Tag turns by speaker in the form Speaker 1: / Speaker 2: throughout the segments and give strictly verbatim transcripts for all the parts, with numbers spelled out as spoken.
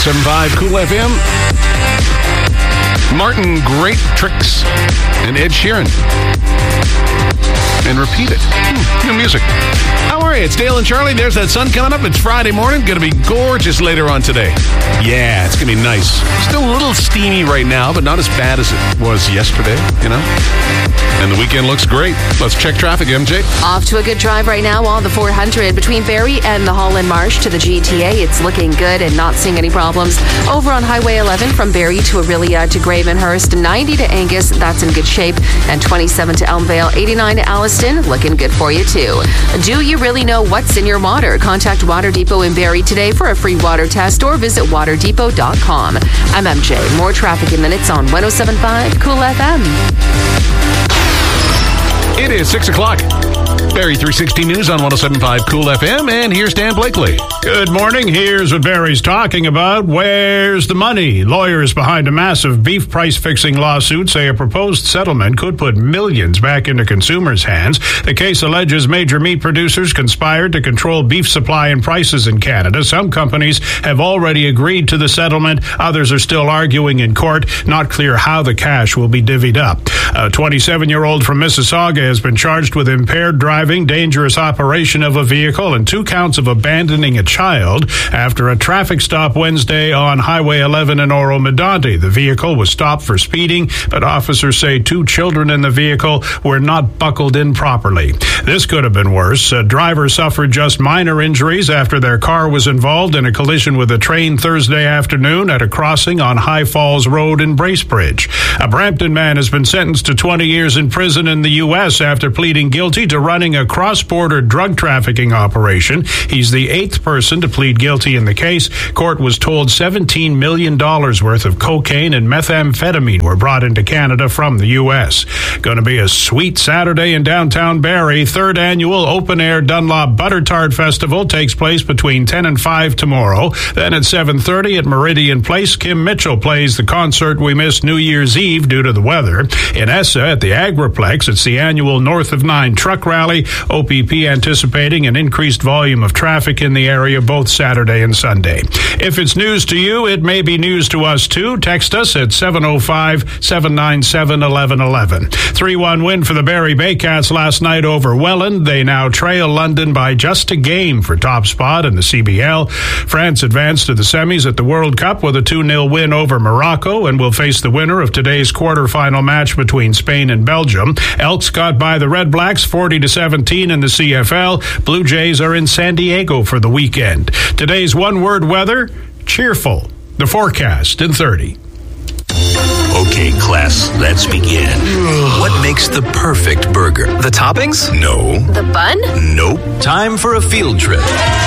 Speaker 1: seven point five Cool F M. Martin Great Tricks and Ed Sheeran. And Repeat It. Hmm, new music. How are you? It's Dale and Charlie. There's that sun coming up. It's Friday morning. Going to be gorgeous later on today. Yeah, it's going to be nice. Still a little steamy right now, but not as bad as it was yesterday, you know? And the weekend looks great. Let's check traffic, M J.
Speaker 2: Off to a good drive right now on the four hundred between Barrie and the Holland Marsh to the G T A. It's looking good and not seeing any problems. Over on Highway eleven from Barrie to Orillia to Gravenhurst, ninety to Angus, that's in good shape, and twenty-seven to Elmvale, eighty-nine to Alliston, looking good for you too. Do you really know what's in your water? Contact Water Depot in Barrie today for a free water test or visit water depot dot com. I'm M J. More traffic in minutes on one oh seven point five Cool F M.
Speaker 1: It is six o'clock. Barrie three sixty News on one oh seven point five Cool F M, and here's Dan Blakely.
Speaker 3: Good morning. Here's what Barrie's talking about. Where's the money? Lawyers behind a massive beef price-fixing lawsuit say a proposed settlement could put millions back into consumers' hands. The case alleges major meat producers conspired to control beef supply and prices in Canada. Some companies have already agreed to the settlement. Others are still arguing in court. Not clear how the cash will be divvied up. A twenty-seven-year-old from Mississauga has been charged with impaired driving, dangerous operation of a vehicle, and two counts of abandoning a child after a traffic stop Wednesday on Highway eleven in Oro-Medonte. The vehicle was stopped for speeding, but officers say two children in the vehicle were not buckled in properly. This could have been worse. A driver suffered just minor injuries after their car was involved in a collision with a train Thursday afternoon at a crossing on High Falls Road in Bracebridge. A Brampton man has been sentenced to twenty years in prison in the U S after pleading guilty to running a cross-border drug trafficking operation. He's the eighth person to plead guilty in the case. Court was told seventeen million dollars worth of cocaine and methamphetamine were brought into Canada from the U S. Going to be a sweet Saturday in downtown Barrie. Third annual open-air Dunlop Butter Tart Festival takes place between ten and five tomorrow. Then at seven thirty at Meridian Place, Kim Mitchell plays the concert we missed New Year's Eve due to the weather. In Essa at the Agriplex, it's the annual North of Nine truck rally. O P P anticipating an increased volume of traffic in the area both Saturday and Sunday. If it's news to you, it may be news to us too. Text us at seven oh five, seven nine seven, one one one one. three one win for the Barrie Baycats last night over Welland. They now trail London by just a game for top spot in the C B L. France advanced to the semis at the World Cup with a two nil win over Morocco and will face the winner of today's quarterfinal match between Spain and Belgium. Elks got by the Red Blacks forty to seventeen in the C F L. Blue Jays are in San Diego for the weekend. Today's one-word weather, cheerful. The forecast in thirty.
Speaker 4: Okay, class, let's begin. What makes the perfect burger?
Speaker 5: The toppings?
Speaker 4: No.
Speaker 2: The bun?
Speaker 4: Nope.
Speaker 5: Time for a field trip.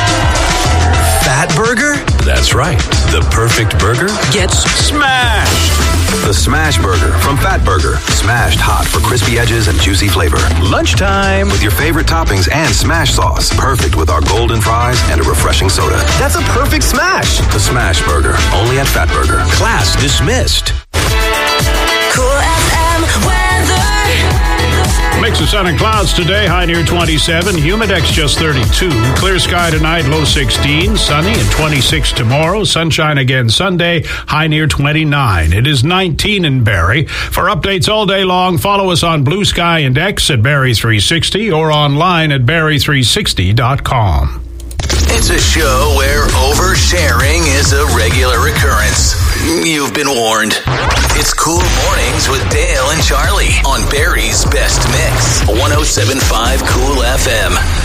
Speaker 5: Fat Burger?
Speaker 4: That's right. The perfect burger
Speaker 5: Gets smashed.
Speaker 6: The Smash Burger from Fat Burger. Smashed hot for crispy edges and juicy flavor.
Speaker 5: Lunchtime.
Speaker 6: With your favorite toppings and smash sauce. Perfect with our golden fries and a refreshing soda.
Speaker 5: That's a perfect smash.
Speaker 6: The Smash Burger. Only at Fat Burger.
Speaker 4: class dismissed.
Speaker 7: Cool F M weather.
Speaker 3: Mix of sun and clouds today, high near twenty-seven. Humidex just thirty-two. Clear sky tonight, low sixteen. Sunny and twenty-six tomorrow. Sunshine again Sunday, high near twenty-nine. It is nineteen in Barrie. For updates all day long, follow us on Blue Sky and X at Barrie three sixty or online at barrie three sixty dot com.
Speaker 4: It's a show where oversharing is a regular occurrence. You've been warned. It's Cool Mornings with Dale and Charlie on Barrie's Best Mix. one oh seven point five Cool F M.